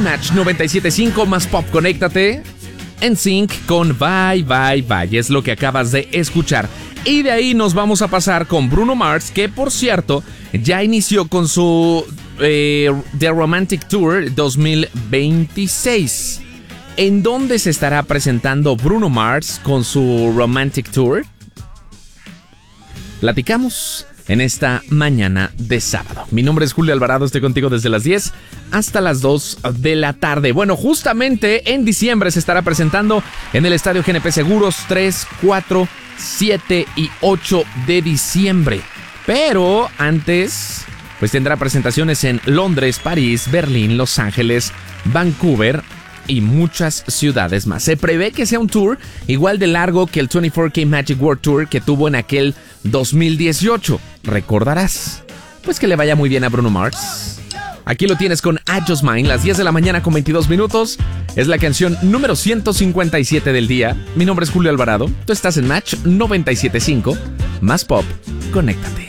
Match 97.5 más pop, conéctate. NSYNC con Bye Bye Bye es lo que acabas de escuchar. Y de ahí nos vamos a pasar con Bruno Mars, que por cierto ya inició con su The Romantic Tour 2026. ¿En dónde se estará presentando Bruno Mars con su Romantic Tour? Platicamos en esta mañana de sábado. Mi nombre es Julio Alvarado, estoy contigo desde las 10 hasta las 2 de la tarde. Bueno, justamente en diciembre se estará presentando en el Estadio GNP Seguros 3, 4, 7 y 8 de diciembre. Pero antes, pues tendrá presentaciones en Londres, París, Berlín, Los Ángeles, Vancouver y muchas ciudades más. Se prevé que sea un tour igual de largo que el 24K Magic World Tour que tuvo en aquel 2018. Recordarás. Pues que le vaya muy bien a Bruno Mars. Aquí lo tienes con I Just Mine, las 10 de la mañana con 22 minutos. Es la canción número 157 del día. Mi nombre es Julio Alvarado. Tú estás en Match 97.5. Más pop, conéctate.